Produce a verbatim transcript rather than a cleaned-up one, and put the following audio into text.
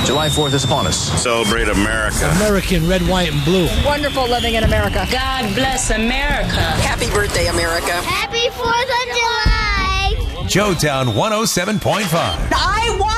July fourth is upon us. Celebrate America. American red, white, and blue. Wonderful living in America. God bless America. Happy birthday, America. Happy fourth of July. Joetown one oh seven point five. I want